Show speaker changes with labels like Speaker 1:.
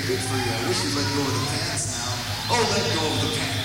Speaker 1: good for you. I wish you'd let go of the pants now. Oh, let go of the pants.